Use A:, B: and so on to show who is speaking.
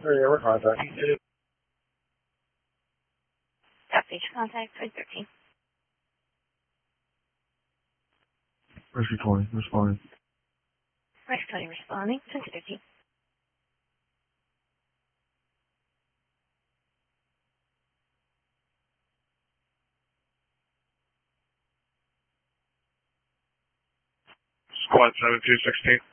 A: Yeah, we're contacting.
B: Southeast contact 313.
A: Rescue 20, responding.
B: Rescue 20 responding 2013.
A: Squad 7216.